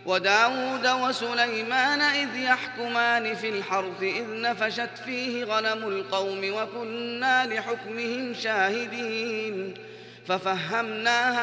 وداود وسليمان إذ يحكمان في الحرث إذ نفشت فيه غنم القوم وكنا لحكمهم شاهدين ففهمناها